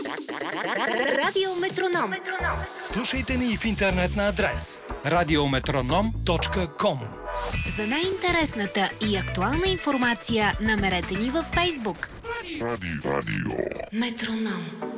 Радио Метроном. Слушайте ни и в интернет на адрес radiometronom.com. За най-интересната и актуална информация намерете ни във Фейсбук. Радио. Метроном.